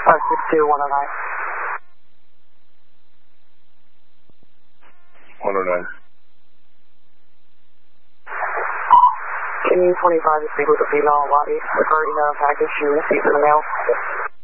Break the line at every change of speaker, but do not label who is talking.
562 109.
109.
Can you 25 to speak with the female lobby regarding a package she received in the mail?